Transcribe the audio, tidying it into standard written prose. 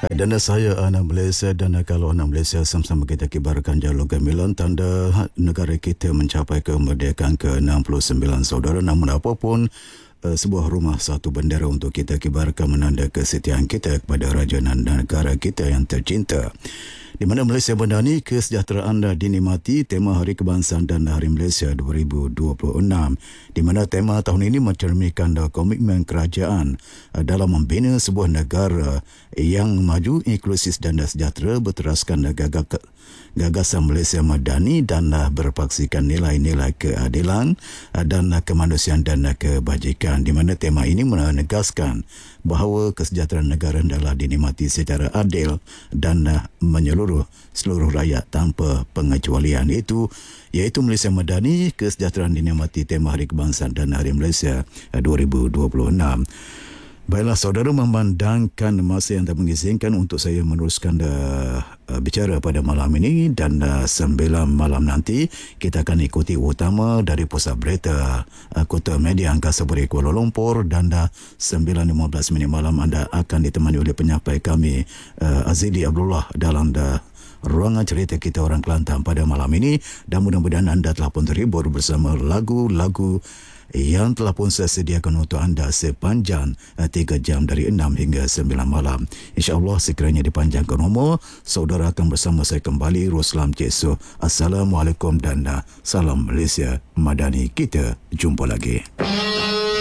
Dan saya anak Malaysia dan kalau anak Malaysia sama-sama kita kibarkan jalur gemilang tanda negara kita mencapai kemerdekaan ke-69 saudara. Namun apapun sebuah rumah satu bendera untuk kita kibarkan menanda kesetiaan kita kepada raja dan negara kita yang tercinta. Di mana Malaysia Madani, kesejahteraan dinikmati, tema Hari Kebangsaan dan Hari Malaysia 2026. Di mana tema tahun ini mencerminkan komitmen kerajaan dalam membina sebuah negara yang maju, inklusif dan sejahtera, berteraskan gagasan Malaysia Madani dan berpaksikan nilai-nilai keadilan dan kemanusiaan dan kebajikan. Di mana tema ini menegaskan bahawa kesejahteraan negara adalah dinikmati secara adil dan menyeluruh seluruh rakyat tanpa pengecualian. Iaitu Malaysia Madani, kesejahteraan dinikmati, tema Hari Kebangsaan dan Hari Malaysia 2026. Baiklah saudara, memandangkan masa yang tak mengizinkan untuk saya meneruskan bicara pada malam ini, dan 9 malam nanti kita akan ikuti utama dari pusat berita Kota Media Angkasa Puri Kuala Lumpur, dan 9.15 malam anda akan ditemani oleh penyampai kami Azili Abdullah dalam ruangan cerita kita orang Kelantan pada malam ini. Dan mudah-mudahan anda telah pun terhibur bersama lagu-lagu yang telah pun saya sediakan untuk anda sepanjang 3 jam dari 6 hingga 9 malam. InsyaAllah sekiranya dipanjangkan umur, saudara akan bersama saya kembali. Ruslam Cik So. Assalamualaikum dan salam Malaysia Madani. Kita jumpa lagi.